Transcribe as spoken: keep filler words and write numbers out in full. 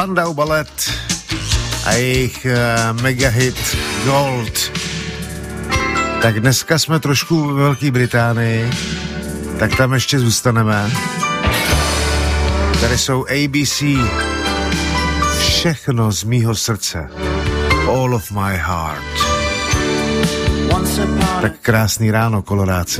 Spandau Ballet a jejich uh, megahit Gold. Tak dneska jsme trošku ve Velké Británii, tak tam ještě zůstaneme. Tady jsou A B C. Všechno z mýho srdce. All of my heart. Tak krásný ráno, Koloráci.